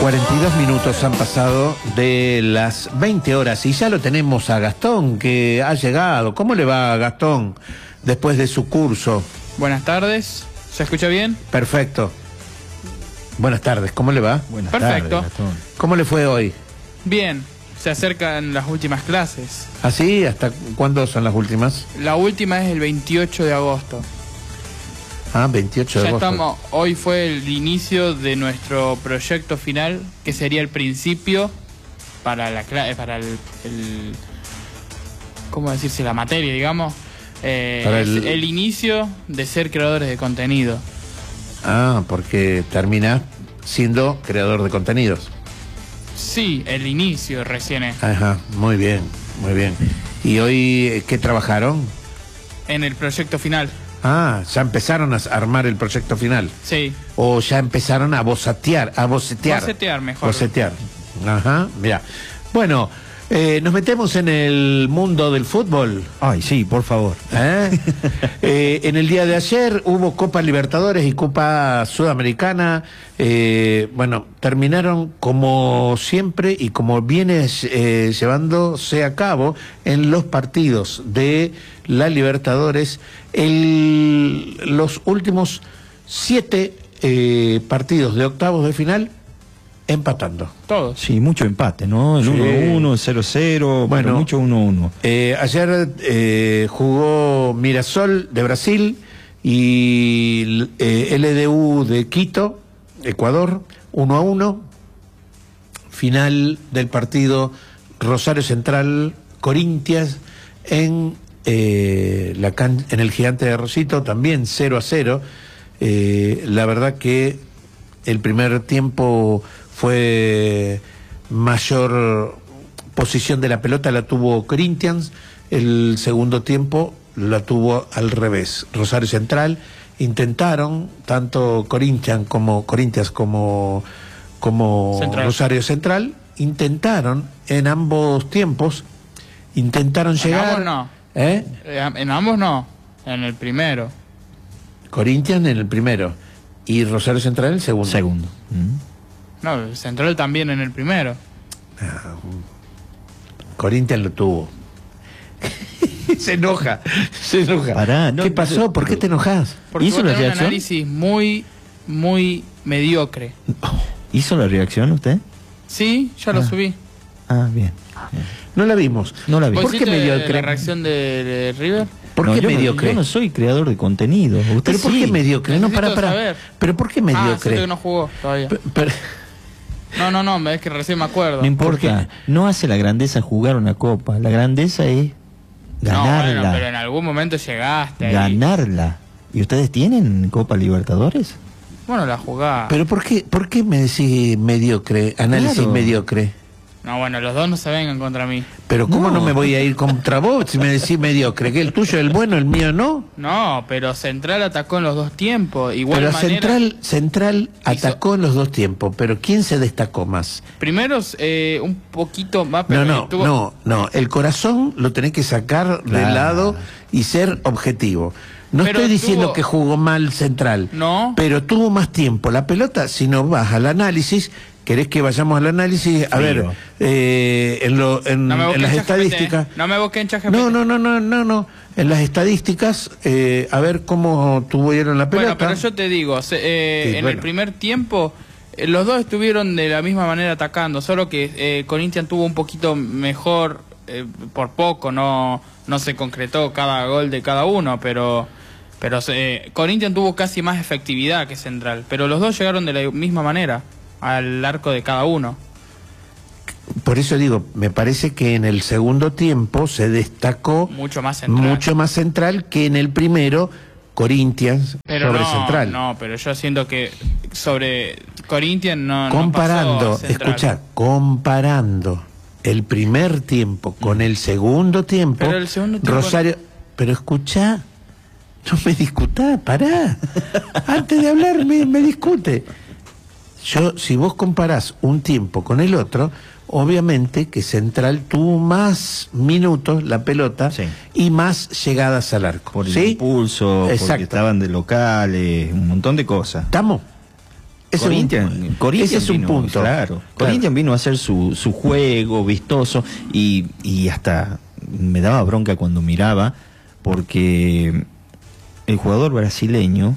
42 minutos han pasado de las 20 horas y ya lo tenemos a Gastón, que ha llegado. ¿Cómo le va, Gastón, después de su curso? Buenas tardes, ¿se escucha bien? Perfecto. Buenas tardes, ¿cómo le va? Buenas Perfecto. tardes, Gastón. ¿Cómo le fue hoy? Bien, se acercan las últimas clases. ¿Ah, sí? ¿Hasta cuándo son las últimas? La última es el 28 de agosto. Ah, 28 de Ya agosto. estamos, hoy fue el inicio de nuestro proyecto final, que sería el principio para ¿cómo decirse? La materia, digamos. Para es el inicio de ser creadores de contenido. Ah, porque termina siendo creador de contenidos. Sí, el inicio recién es. Ajá, muy bien, muy bien. ¿Y hoy qué trabajaron? En el proyecto final. Ah, ya empezaron a armar el proyecto final. Sí. O ya empezaron a bocetear. Bocetear, mejor. Bocetear. Ajá, mira. Bueno, nos metemos en el mundo del fútbol. Ay, sí, por favor. En el día de ayer hubo Copa Libertadores y Copa Sudamericana. Bueno, terminaron como siempre y como viene llevándose a cabo en los partidos de la Libertadores, los últimos 7 partidos de octavos de final empatando. Todos. Sí, mucho empate, ¿no? El Sí. 1-1, 0-0, Bueno, mucho 1-1. Ayer jugó Mirasol de Brasil y LDU de Quito, Ecuador, 1-1. Final del partido Rosario Central, Corinthians en el Gigante de Rosito, también 0-0. La verdad que el primer tiempo fue mayor posición de la pelota, la tuvo Corinthians. El segundo tiempo la tuvo al revés. Rosario Central intentaron, tanto Corinthians como Central. Rosario Central, intentaron en ambos tiempos, intentaron llegar. En ambos no. ¿Eh? En ambos no. En el primero. Corinthians en el primero y Rosario Central en el segundo. Segundo. No, el Central también en el primero. Corinthians lo tuvo. Se enoja. Pará, no, ¿Qué pasó? ¿Por qué te enojas? Porque ¿Hizo vos la tenés un reacción? análisis muy mediocre. ¿Hizo la reacción usted? Sí, ya lo subí. Ah, bien. No la vimos. No la vi. ¿Vos ¿Por qué hiciste mediocre? la reacción de River? ¿Por No, qué yo mediocre? yo no soy creador de contenido. Usted ¿Pero por sí. qué mediocre? No, Necesito para. saber. ¿Pero por qué Ah, mediocre? siento que no jugó todavía. Pero- No, es que recién me acuerdo. No importa. No hace la grandeza jugar una copa. La grandeza es ganarla. No, bueno, pero en algún momento llegaste ahí. Ganarla. ¿Y ustedes tienen Copa Libertadores? Bueno, la jugás. ¿Pero por qué me decís mediocre? Análisis Claro. mediocre. No, bueno, los dos no se vengan contra mí. Pero ¿cómo no No. me voy a ir contra vos si me decís mediocre? ¿Que el tuyo es el bueno, el mío no? No, pero Central atacó en los dos tiempos. Igual Pero manera. Central atacó en los dos tiempos, pero ¿quién se destacó más? Primero, un poquito más. pero No, el corazón lo tenés que sacar de Claro. lado y ser objetivo. No Pero estoy diciendo tuvo- que jugó mal Central, No. pero tuvo más tiempo. La pelota, si no vas al análisis, ¿querés que vayamos al análisis? A Frío. ver, en No me busquen las ChatGPT, estadísticas. No me busquen ChatGPT. No. En las estadísticas, a ver cómo tuvieron la pelota. Bueno, pero yo te digo, en el bueno. primer tiempo, los dos estuvieron de la misma manera atacando, solo que Corinthians tuvo un poquito mejor, por poco, no se concretó cada gol de cada uno, pero Corinthians tuvo casi más efectividad que Central, pero los dos llegaron de la misma manera al arco de cada uno. Por eso digo, me parece que en el segundo tiempo se destacó Mucho más Central. mucho más Central que en el primero Corinthians Pero sobre no, Central. No, pero yo siento que sobre Corinthians no Comparando, pasó Central. escucha, comparando el primer tiempo con el segundo tiempo, Pero el segundo tiempo Rosario, pero escucha, no me discutá, pará. Antes de hablar me discute. Si vos comparás un tiempo con el otro, obviamente que Central tuvo más minutos la pelota, sí, y más llegadas al arco. por el ¿sí? impulso, Exacto. porque estaban de locales, un montón de cosas. ¿Estamos? Corinthians ese es un vino, punto. Claro. Corinthians vino a hacer su juego vistoso y hasta me daba bronca cuando miraba, porque el jugador brasileño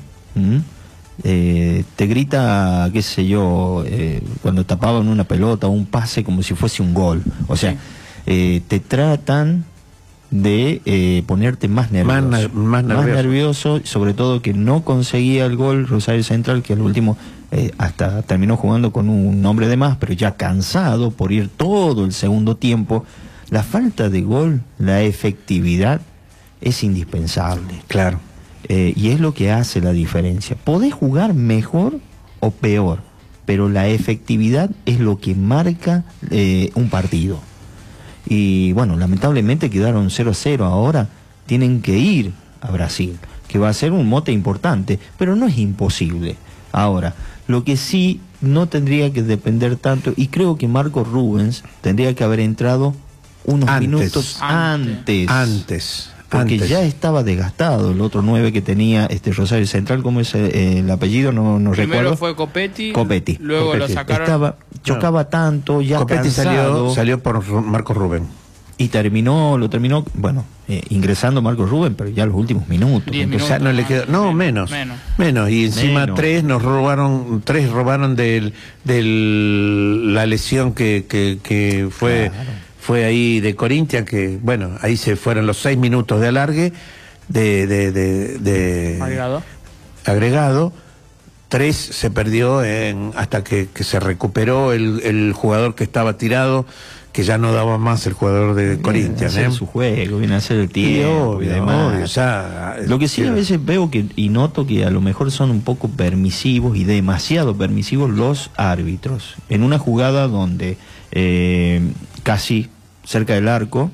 te grita, qué sé yo, cuando tapaban una pelota o un pase como si fuese un gol. O sea, te tratan de ponerte más nervioso. Más nervioso, sobre todo que no conseguía el gol Rosario Central, que al último hasta terminó jugando con un hombre de más, pero ya cansado por ir todo el segundo tiempo. La falta de gol, la efectividad es indispensable. Claro. Y es lo que hace la diferencia. Podés jugar mejor o peor, pero la efectividad es lo que marca un partido. Y bueno, lamentablemente quedaron 0-0 ahora, tienen que ir a Brasil, que va a ser un mote importante, pero no es imposible. Ahora, lo que sí no tendría que depender tanto, y creo que Marcos Rubens tendría que haber entrado unos minutos antes. Porque ya estaba desgastado el otro 9 que tenía Rosario Central. ¿Cómo es el apellido? No recuerdo. Primero fue Copetti. Luego Copetti. lo sacaron. Chocaba tanto, ya Copetti cansado. salió por Marcos Rubén. Y lo terminó, bueno, ingresando Marcos Rubén, pero ya los últimos minutos. 10 minutos. O sea, no le quedó, menos. Y encima menos. tres robaron de la lesión que fue. Claro. Fue ahí de Corinthians, que bueno, ahí se fueron los 6 minutos de alargue de agregado. 3 se perdió hasta que se recuperó el jugador que estaba tirado, que ya no daba más el jugador de Corinthians. Viene a hacer su juego, viene a hacer el tiempo y demás. O sea, lo que sí a veces veo y noto que a lo mejor son un poco permisivos y demasiado permisivos los árbitros. En una jugada donde casi cerca del arco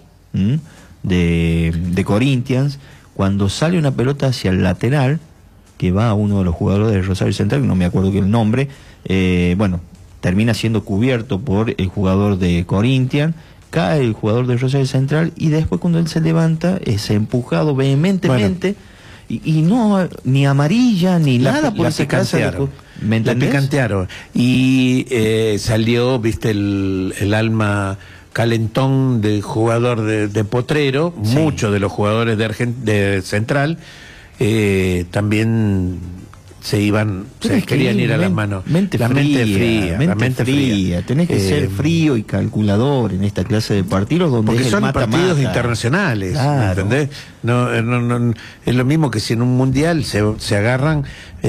de Corinthians, cuando sale una pelota hacia el lateral, que va a uno de los jugadores de Rosario Central, que no me acuerdo que el nombre, termina siendo cubierto por el jugador de Corinthians, cae el jugador de Rosario Central y después cuando él se levanta es empujado vehementemente y no ni amarilla ni nada por esa casa. ¿Me entendés? La picantearon y salió, viste, el alma calentón del jugador de Potrero. Sí. Muchos de los jugadores de Central también se querían ir a las manos. Mente fría. Tenés que ser frío y calculador en esta clase de partidos donde porque es son partidos internacionales, claro. ¿Me entendés? No, es lo mismo que si en un mundial se agarran.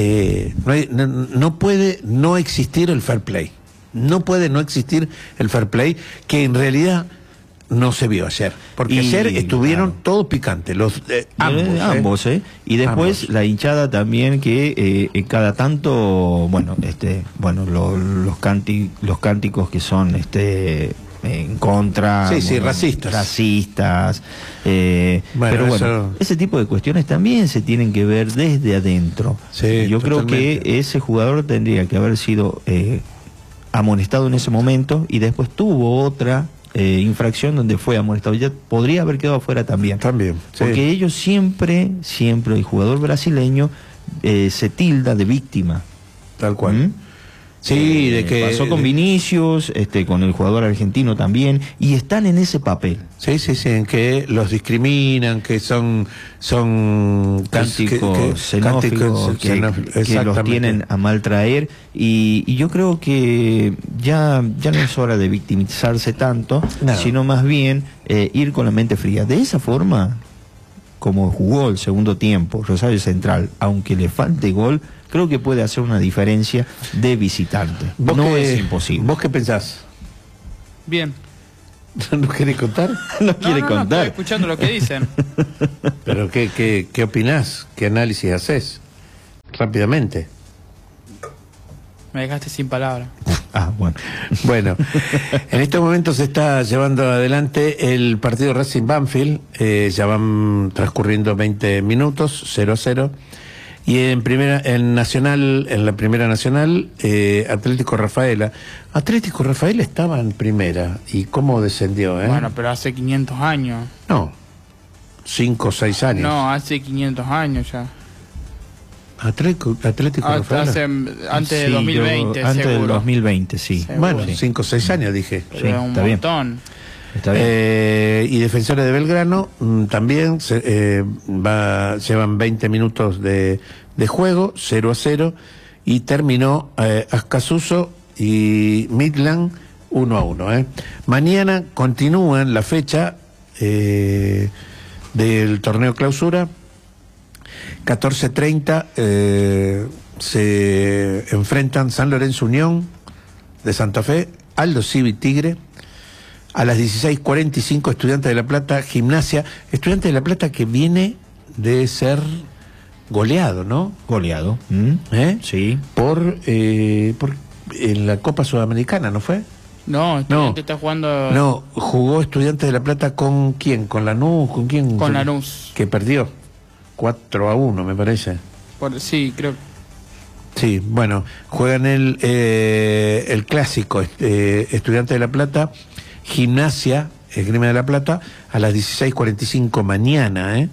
No puede no existir el fair play. No puede no existir el fair play, que en realidad no se vio ayer. Porque ayer estuvieron todos picantes, ambos. Y después la hinchada también que cada tanto, los cánticos que son en contra, racistas, pero bueno, ese tipo de cuestiones también se tienen que ver desde adentro. Sí, yo creo que ese jugador tendría que haber sido amonestado en ese momento y después tuvo otra infracción donde fue amonestado. Ya podría haber quedado afuera también. Porque ellos siempre, el jugador brasileño se tilda de víctima. Tal cual. Sí, de que pasó con Vinicius, con el jugador argentino también, y están en ese papel. Sí, en que los discriminan, que son cánticos xenófobos, que los tienen a maltraer, y yo creo que ya no es hora de victimizarse tanto, sino más bien ir con la mente fría. De esa forma, como jugó el segundo tiempo Rosario Central, aunque le falte gol, creo que puede hacer una diferencia de visitante. No es imposible. ¿Vos qué pensás? Bien. ¿No querés contar? No quiere contar. Estoy escuchando lo que dicen. ¿Pero qué opinás? ¿Qué análisis haces? Rápidamente. Me dejaste sin palabras. Bueno, en estos momentos se está llevando adelante el partido Racing Banfield. Ya van transcurriendo 20 minutos, 0-0. Y en la primera nacional, Atlético Rafaela. Atlético Rafaela estaba en primera. ¿Y cómo descendió? Bueno, pero hace 500 años. No, 5 o 6 años. No, hace 500 años ya. Atlético Rafaela. Antes de Sí, 2020, antes del seguro. 2020, sí. Seguro. Bueno, Sí. 5 o 6 años dije. Pero Sí, es un está bien. montón. Está bien. Y Defensores de Belgrano también llevan 20 minutos de juego, 0-0, y terminó Ascasuso y Midland 1-1. Mañana continúan la fecha del torneo clausura. 14:30 se enfrentan San Lorenzo Unión de Santa Fe, Aldo Civi Tigre. A las 16:45 Estudiantes de La Plata, Gimnasia. Estudiantes de La Plata que viene de ser goleado, ¿no? Goleado. Sí. Por en la Copa Sudamericana, ¿no fue? No, Estudiante está jugando No, jugó Estudiantes de La Plata con ¿quién? ¿Con Lanús? ¿Con quién? con Lanús. Que perdió 4-1, me parece. Sí, creo. Sí, bueno, juegan el clásico Estudiantes de La Plata, Gimnasia, Esgrima de La Plata, a las 16:45 mañana,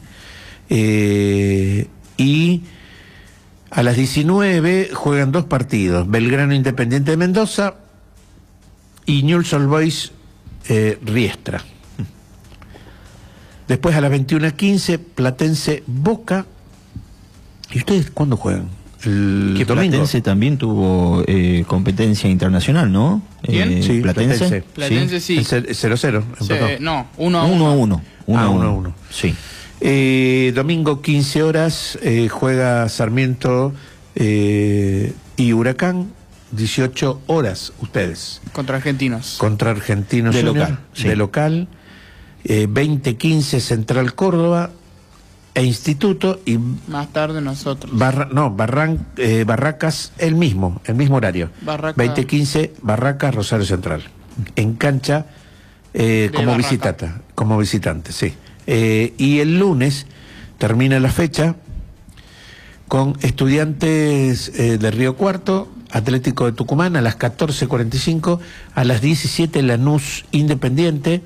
y a las 19 juegan 2 partidos, Belgrano Independiente de Mendoza y Newell's Old Boys Riestra. Después a las 21:15 Platense Boca. ¿Y ustedes cuándo juegan? El Que domingo. Platense también tuvo competencia internacional, ¿no? ¿Quién? Sí, Platense. Platense sí. El 0-0. empató. No, 1-1. 1-1. Sí. Domingo 15 horas juega Sarmiento y Huracán. 18 horas ustedes. Contra Argentinos. Contra Argentinos De Junior, local, sí. de local. 20:15 Central Córdoba e Instituto, y Más tarde nosotros. Barracas el mismo horario. Barracas. 20:15 Barracas Rosario Central. En cancha Barraca. como visitante, sí. Y el lunes termina la fecha con Estudiantes de Río Cuarto, Atlético de Tucumán a las 14:45, a las 17 Lanús Independiente,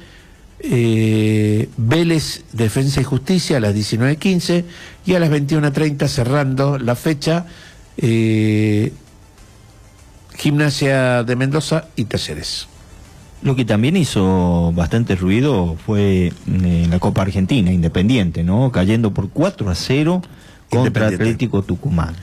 Vélez Defensa y Justicia a las 19:15, y a las 21:30 cerrando la fecha Gimnasia de Mendoza y Talleres. Lo que también hizo bastante ruido fue la Copa Argentina, Independiente, ¿no? Cayendo por 4-0 contra Independiente. Atlético Tucumán.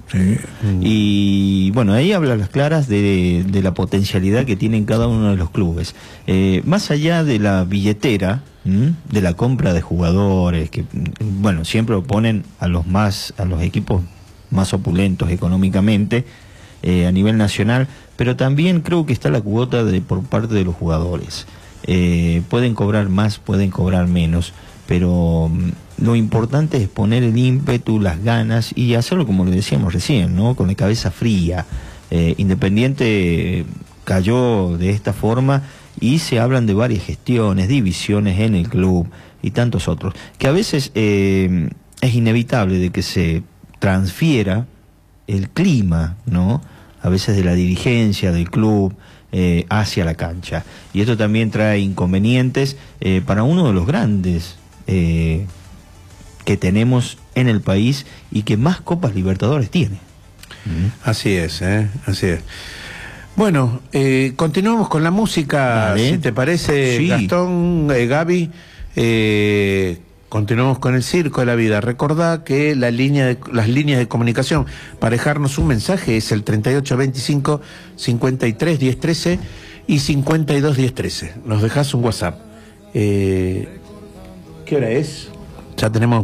Y bueno, ahí habla a las claras de la potencialidad que tienen cada uno de los clubes. Más allá de la billetera, de la compra de jugadores, que bueno, siempre oponen a los equipos más opulentos económicamente a nivel nacional, pero también creo que está la cuota por parte de los jugadores. Pueden cobrar más, pueden cobrar menos, pero lo importante es poner el ímpetu, las ganas y hacerlo como le decíamos recién, ¿no? Con la cabeza fría. Independiente cayó de esta forma y se hablan de varias gestiones, divisiones en el club y tantos otros, que a veces es inevitable de que se transfiera el clima, ¿no? A veces de la dirigencia del club hacia la cancha. Y esto también trae inconvenientes para uno de los grandes que tenemos en el país y que más Copas Libertadores tiene. Así es, así es. Bueno, continuamos con la música, Vale. si te parece, Sí. Gastón, Gaby. Continuamos con el Circo de la Vida. Recordá que las líneas de comunicación para dejarnos un mensaje es el 3825 53 10 13 y 52 10 13. Nos dejás un WhatsApp. ¿Qué hora es? Ya tenemos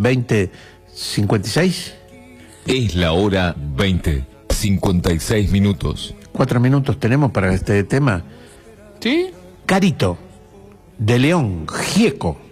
20:56. Es la hora 20:56 minutos. 4 minutos tenemos para este tema. ¿Sí? Carito, de León, Gieco.